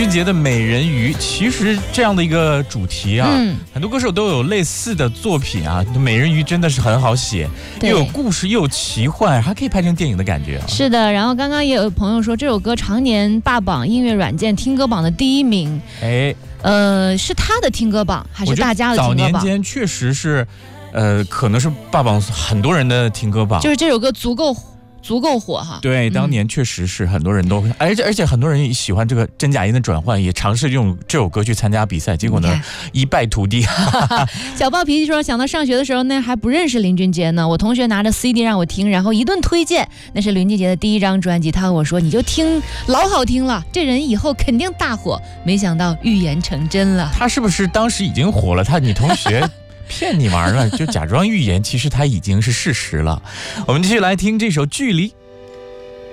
俊杰的《美人鱼》，其实这样的一个主题啊，很多歌手都有类似的作品啊。《美人鱼》真的是很好写，又有故事又有奇幻，还可以拍成电影的感觉啊。 是的，然后刚刚也有朋友说这首歌常年霸榜音乐软件听歌榜的第1名。 哎， 是他的听歌榜还是大家的听歌榜？ 早年间确实是，可能是霸榜很多人的听歌榜， 就是这首歌足够火哈。 对，当年确实是很多人都，而且很多人也喜欢这个真假音的转换，也尝试用这首歌去参加比赛，结果呢一败涂地。 小暴脾气说，想到上学的时候那还不认识林俊杰呢，我同学拿着 CD 让我听，然后一顿推荐，那是林俊杰的第1张专辑，他和我说你就听，老好听了，这人以后肯定大火，没想到预言成真了。 他是不是当时已经火了？你同学骗你玩了，就假装预言，其实他已经是事实了。我们继续来听这首《距离》。